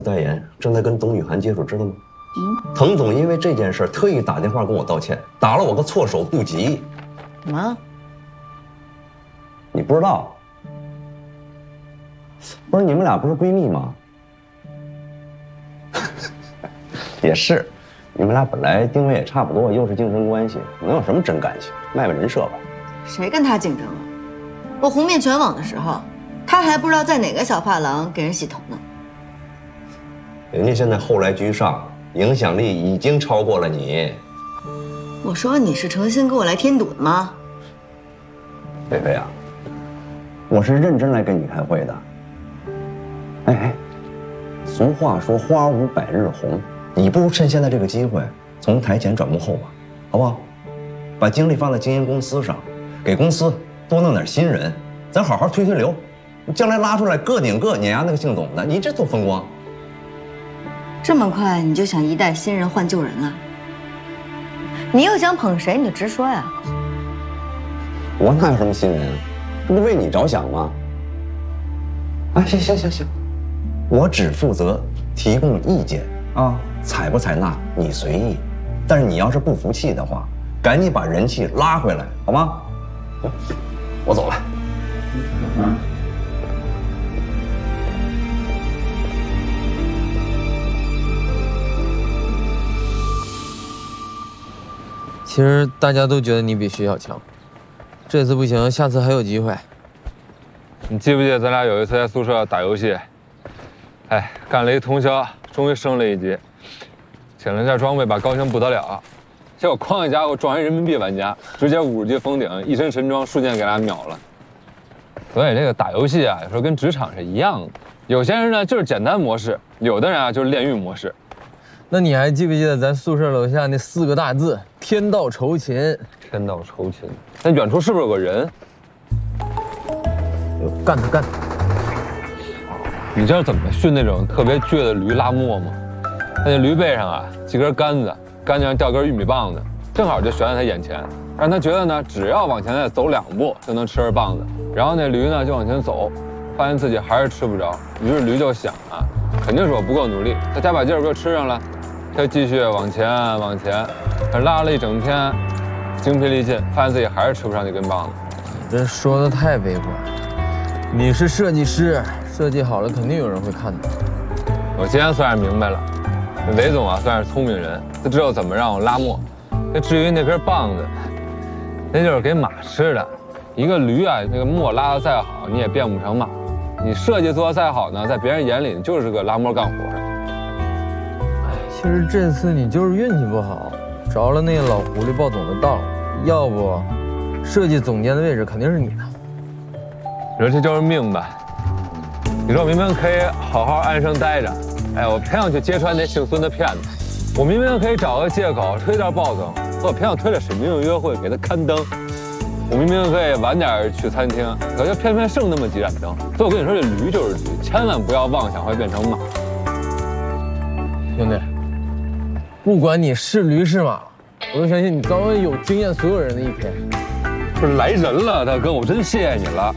代言正在跟董雨涵接触，知道吗？滕总因为这件事特意打电话跟我道歉，打了我个措手不及。 什么？ 你不知道？不是你们俩不是闺蜜吗？也是，你们俩本来定位也差不多，又是竞争关系，能有什么真感情？卖卖人设吧。 谁跟他竞争了？我红遍全网的时候，他还不知道在哪个小发廊给人洗头呢。 人家现在后来居上，影响力已经超过了你。 我说你是诚心给我来添堵的吗？ 菲菲啊，我是认真来跟你开会的。哎，俗话说花无百日红，你不如趁现在这个机会，从台前转幕后吧，好不好？把精力放在经营公司上，给公司多弄点新人，咱好好推推流，将来拉出来个顶个碾压那个姓董的，你这多风光。 这么快你就想一代新人换旧人了？你又想捧谁你就直说呀。 我哪有什么新人啊？这不为你着想吗？啊，行，我只负责提供意见啊，采不采纳你随意。但是你要是不服气的话，赶紧把人气拉回来，好吗？我走了。 其实大家都觉得你比徐小强，这次不行，下次还有机会。 你记不记得咱俩有一次在宿舍打游戏，哎，干了一通宵，终于升了一级，捡了件装备吧，高兴不得了。结果哐一家伙撞一人民币玩家，直接50级封顶，一身神装，瞬间给俩秒了。所以这个打游戏啊，有时候跟职场是一样的，有些人呢就是简单模式，有的人啊就是炼狱模式。 那你还记不记得咱宿舍楼下那4个大字“天道酬勤”？ 天道酬勤。那远处是不是有个人？ 干他！ 你知道怎么训那种特别倔的驴拉磨吗？那驴背上啊系根杆子，杆子上吊根玉米棒子，正好就悬在他眼前，让他觉得呢，只要往前再走2步就能吃着棒子。然后那驴呢就往前走，发现自己还是吃不着，于是驴就想啊，肯定是我不够努力，再加把劲儿不就吃上了？他继续往前，拉了一整天，精疲力尽，发现自己还是吃不上那根棒子。 这说的太悲观。你是设计师，设计好了肯定有人会看的。 我今天算是明白了，韦总啊算是聪明人，他知道怎么让我拉磨。那至于那根棒子，那就是给马吃的。一个驴啊，那个磨拉得再好，你也变不成马。你设计做得再好呢，在别人眼里就是个拉磨干活的。 其实这次你就是运气不好，着了那个老狐狸鲍总的道，要不，设计总监的位置肯定是你的。 你说这就是命吧？你说我明明可以好好安生待着，哎，我偏要去揭穿那姓孙的骗子。我明明可以找个借口推掉鲍总，我偏要推着沈明佑约会给他刊登。我明明可以晚点去餐厅，可就偏偏剩那么几盏灯。所以我跟你说，这驴就是驴，千万不要妄想会变成马。 兄弟，不管你是驴是马，我都相信你早晚有惊艳所有人的一天。 不是来人了，大哥，我真谢谢你了。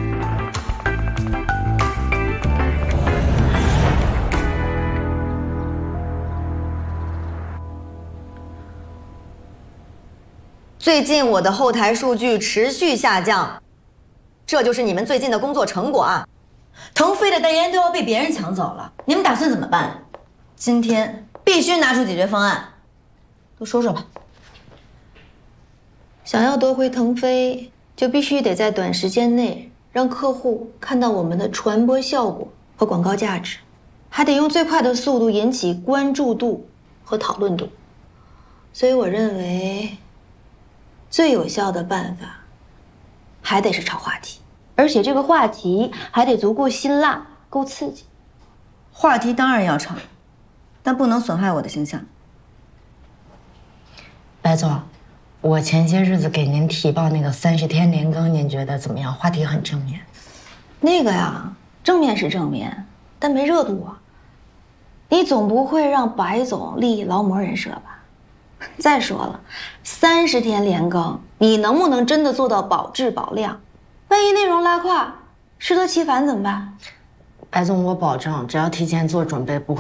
最近我的后台数据持续下降，这就是你们最近的工作成果啊！腾飞的代言都要被别人抢走了，你们打算怎么办？今天必须拿出解决方案，都说说吧。想要夺回腾飞，就必须得在短时间内让客户看到我们的传播效果和广告价值，还得用最快的速度引起关注度和讨论度。所以我认为，最有效的办法，还得是炒话题，而且这个话题还得足够辛辣、够刺激。话题当然要炒，但不能损害我的形象。 白总，我前些日子给您提报那个30天连更，您觉得怎么样？话题很正面。 那个呀，正面是正面，但没热度啊。你总不会让白总立劳模人设吧？再说了，30天连更，你能不能真的做到保质保量？万一内容拉胯，适得其反怎么办？ 白总，我保证，只要提前做准备，不会。